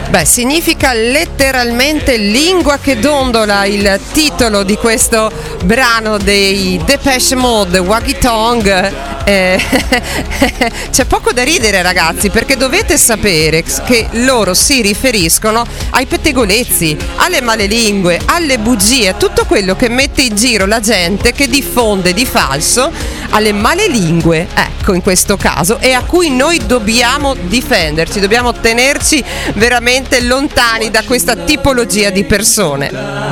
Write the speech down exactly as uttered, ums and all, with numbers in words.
Beh, significa letteralmente lingua che dondola il titolo di questo brano dei Depeche Mode, Waggy Tongue. Eh, c'è poco da ridere, ragazzi, perché dovete sapere che loro si riferiscono ai pettegolezzi, alle malelingue, alle bugie, tutto quello che mette in giro la gente, che diffonde di falso, alle malelingue, ecco, in questo caso, e a cui noi dobbiamo difenderci, dobbiamo tenerci veramente lontani da questa tipologia di persone.